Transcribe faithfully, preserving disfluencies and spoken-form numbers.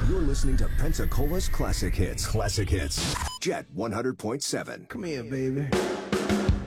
You're listening to Pensacola's Classic Hits. Classic Hits. Jet one hundred point seven. Come here, baby.